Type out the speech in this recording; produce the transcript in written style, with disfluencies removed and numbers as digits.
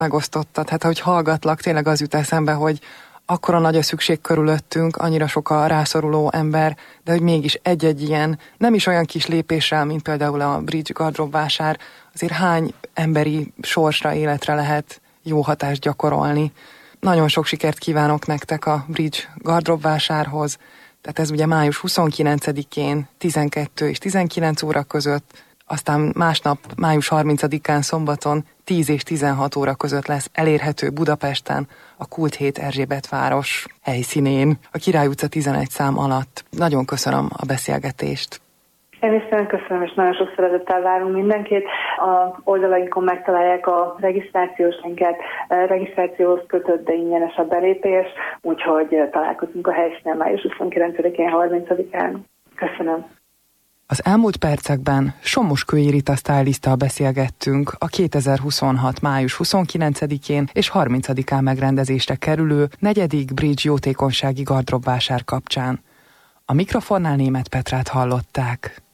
megosztottad. Hát, ahogy hallgatlak, tényleg az jut eszembe, hogy akkora nagy a szükség körülöttünk, annyira sok a rászoruló ember, de hogy mégis egy-egy ilyen, nem is olyan kis lépéssel, mint például a Bridge gardróbvásár, azért hány emberi sorsra, életre lehet jó hatást gyakorolni. Nagyon sok sikert kívánok nektek a Bridge gardróbvásárhoz. Tehát ez ugye május 29-én 12 és 19 óra között, aztán másnap, május 30-án szombaton 10 és 16 óra között lesz elérhető Budapesten, a Kult Hét Erzsébetváros helyszínén, a Király utca 11 szám alatt. Nagyon köszönöm a beszélgetést. Én is nagyon köszönöm, és nagyon sok szeretettel várunk mindenkit. A oldalainkon megtalálják a regisztrációs linket, regisztrációhoz kötött, de ingyenes a belépés, úgyhogy találkozunk a helyszínen május 29-én, 30-án. Köszönöm. Az elmúlt percekben Somoskői Rita stylisttal beszélgettünk a 2026. május 29-én és 30-án megrendezésre kerülő 4. Bridge jótékonysági gardróbvásár kapcsán. A mikrofonnál Németh Petrát hallották.